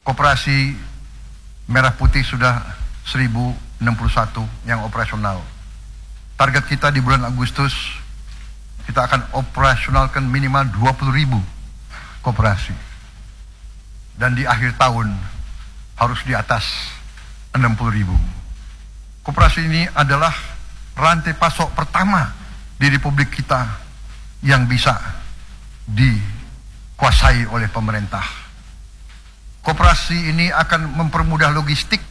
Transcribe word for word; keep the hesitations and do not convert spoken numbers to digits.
Koperasi Merah Putih sudah seribu enam puluh satu yang operasional. Target kita di bulan Agustus, kita akan operasionalkan minimal dua puluh ribu koperasi. Dan di akhir tahun harus di atas enam puluh ribu. Koperasi ini adalah rantai pasok pertama di Republik kita yang bisa dikuasai oleh pemerintah. Koperasi ini akan mempermudah logistik